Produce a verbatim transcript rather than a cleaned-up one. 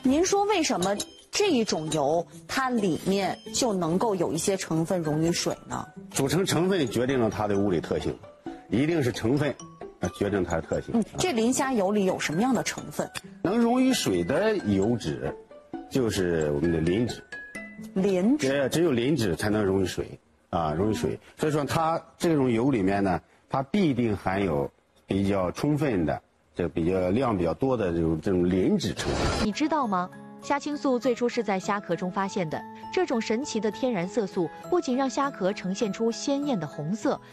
您说为什么这一种油它里面就能够有一些成分溶于水呢？ 组成成分决定了它的物理特性，一定是成分啊决定它的特性。 嗯，这磷虾油里有什么样的成分？ 能溶于水的油脂，就是我们的磷脂。 磷脂。 对，只有磷脂才能溶于水啊，溶于水。所以说它这种油里面呢，它必定含有比较充分的、这比较量比较多的这种这种磷脂成分。 你知道吗？虾青素最初是在虾壳中发现的，这种神奇的天然色素不仅让虾壳呈现出鲜艳的红色，